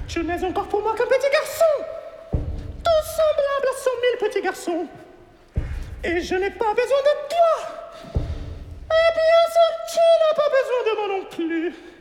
Tu n'es encore pour moi qu'un petit garçon, tout semblable à 100 000 petits garçons. Et je n'ai pas besoin de toi. Eh bien, tu n'as pas besoin de moi non plus.